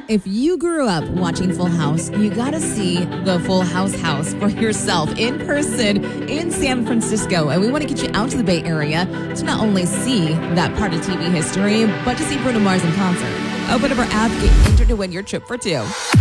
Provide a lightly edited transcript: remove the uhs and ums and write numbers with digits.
If you grew up watching Full House, you got to see the Full House for yourself in person in San Francisco. And we want to get you out to the Bay Area to not only see that part of TV history, but to see Bruno Mars in concert. Open up our app, get entered to win your trip for two.